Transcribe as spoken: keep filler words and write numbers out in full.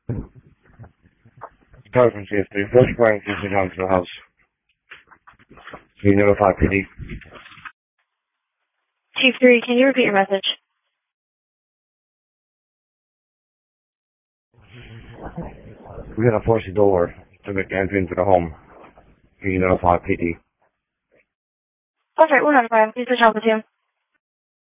Call from C S three. First sprang to down to the house. Can you notify P D? Chief three, can you repeat your message? We're gonna force the door to make entry into the home. Can you notify P D? Alright, we'll notify him. Please switch off with him.